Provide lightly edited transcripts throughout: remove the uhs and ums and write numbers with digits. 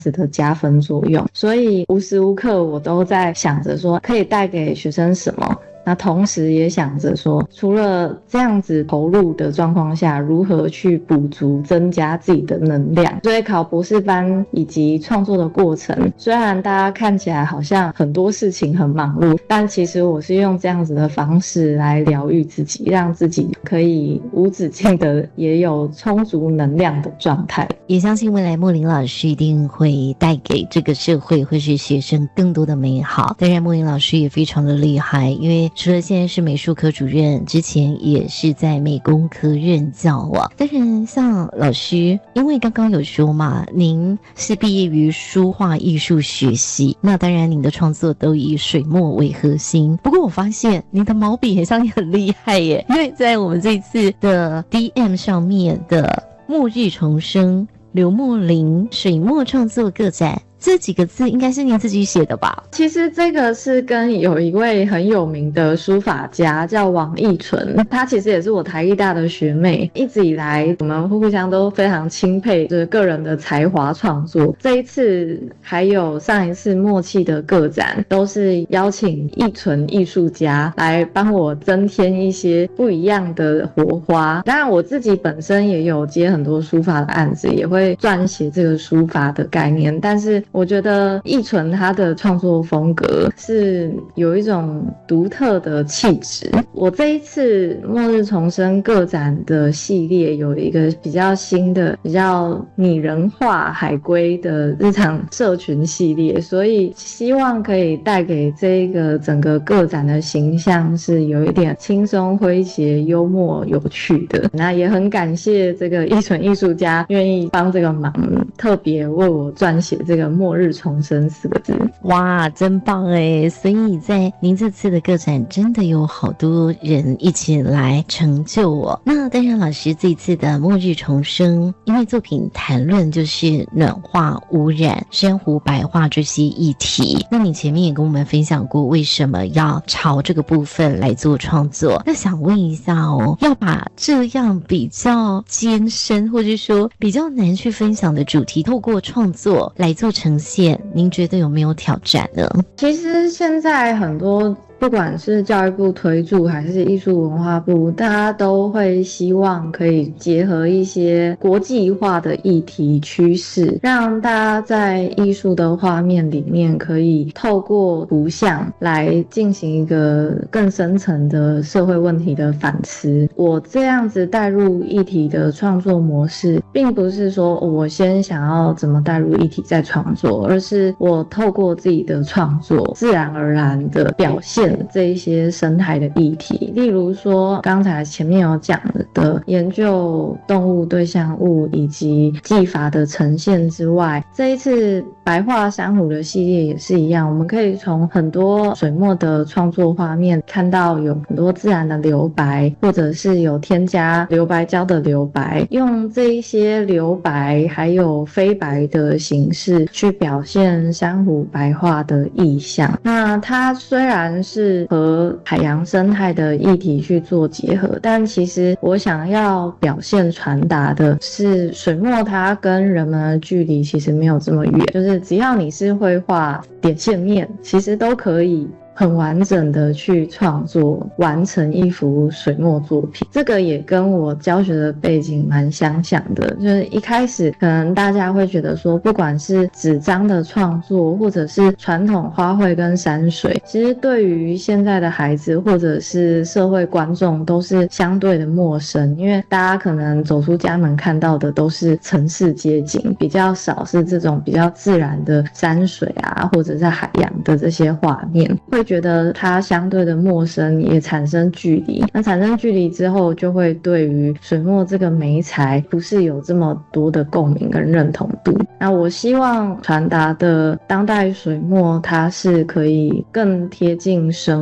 子的加分作用，所以无时无刻我都在想着说可以带给学生什么，那同时也想着说除了这样子投入的状况下，如何去补足增加自己的能量。所以考博士班以及创作的过程，虽然大家看起来好像很多事情很忙碌，但其实我是用这样子的方式来疗愈自己，让自己可以无止境的也有充足能量的状态。 也相信未来莫林老师一定会带给这个社会或是学生更多的美好。当然莫林老师也非常的厉害，因为除了现在是美术科主任，之前也是在美工科任教啊。但是像老师，因为刚刚有说嘛，您是毕业于书画艺术学系，那当然您的创作都以水墨为核心。不过我发现您的毛笔好像也很厉害耶，因为在我们这次的 DM 上面的末日重生刘墨林水墨创作个展，这几个字应该是您自己写的吧？ 其实这个是跟有一位很有名的书法家叫王义纯，他其实也是我台艺大的学妹，一直以来我们互相都非常钦佩就是个人的才华创作。这一次还有上一次默契的个展，都是邀请义纯艺术家来帮我增添一些不一样的火花。当然我自己本身也有接很多书法的案子，也会撰写这个书法的概念，但是我觉得义纯他的创作风格是有一种独特的气质。我这一次末日重生个展的系列有一个比较新的比较拟人化海龟的日常社群系列，所以希望可以带给这个整个个展的形象是有一点轻松诙谐幽默有趣的。那也很感谢这个义纯艺术家愿意帮这个忙，特别为我撰写这个末日重生4个字。 哇，真棒耶！所以在您这次的个展真的有好多人一起来成就我。那当然老师这次的末日重生，因为作品谈论就是暖化、污染、珊瑚白化这些议题，那你前面也跟我们分享过为什么要朝这个部分来做创作。那想问一下哦，要把这样比较艰深或者说比较难去分享的主题透过创作来做呈现，您觉得有没有挑战呢？ 其实现在很多不管是教育部推助还是艺术文化部，大家都会希望可以结合一些国际化的议题趋势，让大家在艺术的画面里面可以透过图像来进行一个更深层的社会问题的反思。我这样子带入议题的创作模式，并不是说我先想要怎么带入议题再创作，而是我透过自己的创作自然而然的表现这一些生态的议题。例如说刚才前面有讲的研究动物对象物以及技法的呈现之外，这一次白化珊瑚的系列也是一样，我们可以从很多水墨的创作画面看到有很多自然的留白，或者是有添加留白胶的留白，用这一些留白还有飞白的形式去表现珊瑚白化的意象。那它虽然是和海洋生态的议题去做结合，但其实我想要表现传达的是水墨它跟人们的距离其实没有这么远，就是只要你是会画点线面，其实都可以很完整的去创作完成一幅水墨作品。这个也跟我教学的背景蛮相像的，就是一开始可能大家会觉得说不管是纸张的创作或者是传统花卉跟山水，其实对于现在的孩子或者是社会观众都是相对的陌生，因为大家可能走出家门看到的都是城市街景，比较少是这种比较自然的山水啊或者是海洋的这些画面，会觉得它相对的陌生，也产生距离。那产生距离之后，就会对于水墨这个媒材不是有这么多的共鸣跟认同度。那我希望传达的当代水墨，它是可以更贴近生活，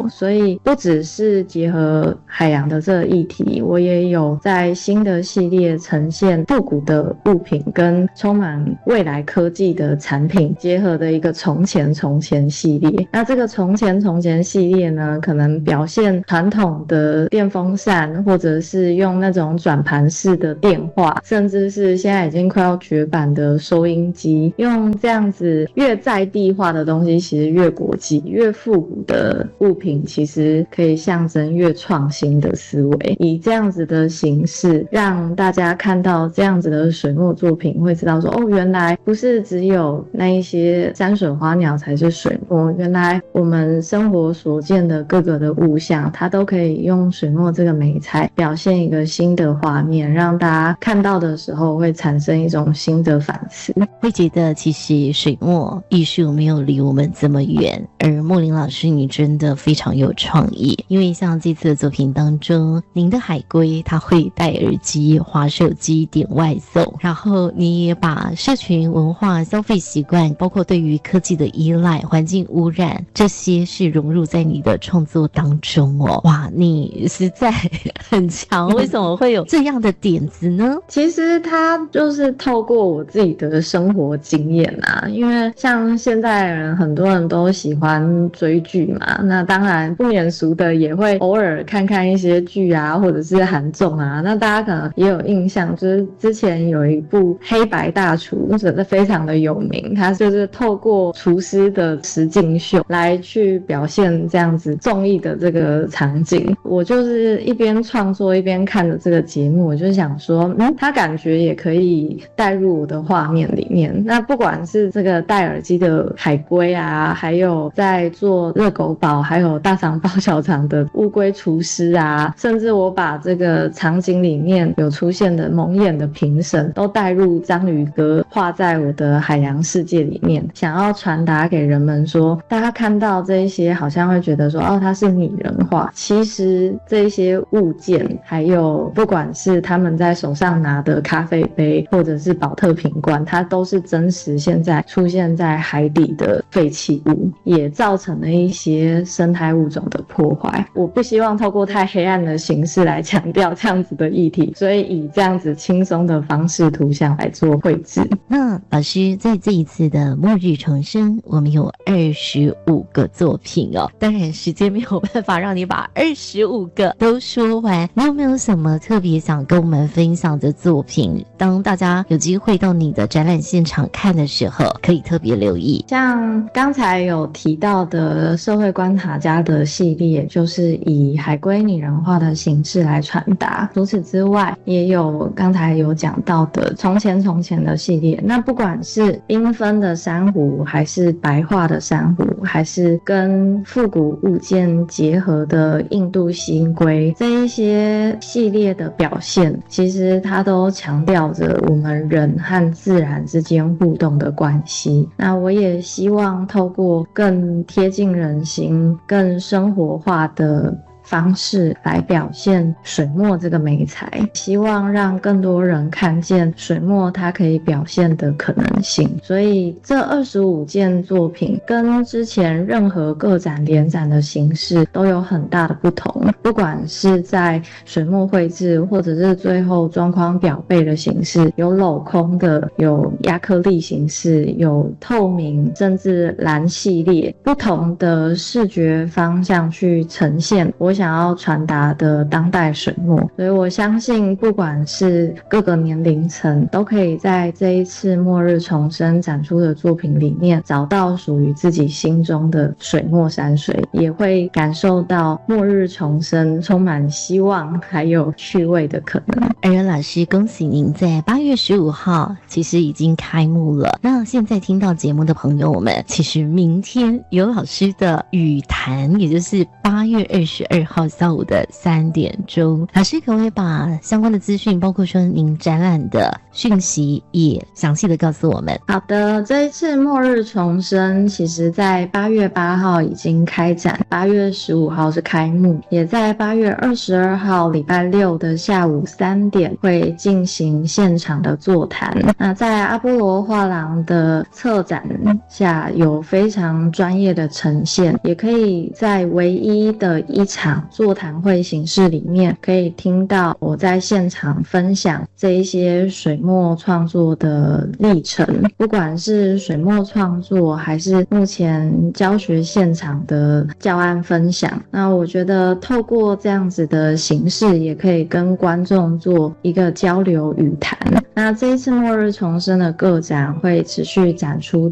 所以不只是结合海洋的这个议题，我也有在新的系列呈现复古的物品跟充满未来科技的产品结合的一个从前系列。那这个从前系列呢，可能表现传统的电风扇，或者是用那种转盘式的电话，甚至是现在已经快要绝版的收音机，用这样子越在地化的东西其实越国际，越复古的物品其实可以象征越创新的思维，以这样子的形式让大家看到这样子的水墨作品，会知道说原来不是只有那一些山水花鸟才是水墨，原来我们生活所见的各个的物象，它都可以用水墨这个媒材表现一个新的画面，让大家看到的时候会产生一种新的反思， 会觉得其实水墨艺术没有离我们这么远。而莫林老师你真的非常有创意，因为像这次的作品当中，您的海龟它会戴耳机滑手机点外送，然后你也把社群文化消费习惯，包括对于科技的依赖、环境污染，这些是融入在你的创作当中哦。哇，你实在很强，为什么会有这样的点子呢？ 其实它就是透过我自己的生活经验啊，因为像现在人很多人都喜欢追剧嘛，那当然不免俗的也会偶尔看看一些剧啊，或者是韩综啊。那大家可能也有印象，就是之前有一部黑白大厨真的非常的有名，它就是透过厨师的实境秀来去表现这样子综艺的这个场景。我就是一边创作一边看着这个节目，我就想说它感觉也可以带入我的画面里面。那不管是这个戴耳机的海龟啊，还有在做热狗堡还有大肠包小肠的乌龟厨师啊，甚至我把这个场景里面有出现的蒙眼的评审都带入章鱼哥，画在我的海洋世界里面，想要传达给人们说，大家看到这一些好像会觉得说它是拟人化，其实这些物件还有不管是他们在手上拿的咖啡杯或者是宝特瓶罐，它都是真实现在出现在海底的废弃物，也造成了一些生态物种的破坏。我不希望透过太黑暗的形式来强调这样子的议题，所以以这样子轻松的方式图像来做绘制。 那老师在这一次的末日重生，我们有25个作品哦，当然时间没有办法让你把25个都说完，你有没有什么特别想跟我们分享的作品，当大家有机会到你的展览现场看的时候可以特别留意？ 像刚才有提到的社会观察家的系列，就是以海龟拟人化的形式来传达。除此之外，也有刚才有讲到的从前的系列，那不管是缤纷的珊瑚，还是白化的珊瑚，还是跟复古物件结合的印度新龟，这一些系列的表现，其实它都强调着我们人和自然之间互动的关系。那我也希望透过更贴近人心、更生活化的方式来表现水墨这个媒材，希望让更多人看见水墨它可以表现的可能性。所以这25件作品跟之前任何个展联展的形式都有很大的不同，不管是在水墨绘制，或者是最后装框裱背的形式，有镂空的，有亚克力形式，有透明，甚至蓝系列，不同的视觉方向去呈现我想要传达的当代水墨。所以我相信不管是各个年龄层，都可以在这一次末日重生展出的作品里面找到属于自己心中的水墨山水，也会感受到末日重生充满希望还有趣味的可能。 艾伦老师，恭喜您在8月15号其实已经开幕了。那现在听到节目的朋友们，其实明天有老师的语谈，也就是8月22 号下午的3点钟。老师可不可以把相关的资讯，包括说您展览的讯息也详细的告诉我们？ 好的，这一次末日重生其实在8月8号已经开展，8月15号是开幕，也在8月22号礼拜六的下午3点会进行现场的座谈。那在阿波罗画廊的策展下，有非常专业的呈现，也可以在唯一的一场座谈会形式里面，可以听到我在现场分享这一些水墨创作的历程，不管是水墨创作还是目前教学现场的教案分享。那我觉得透过这样子的形式，也可以跟观众做一个交流语谈。那这一次末日重生的个展会持续展出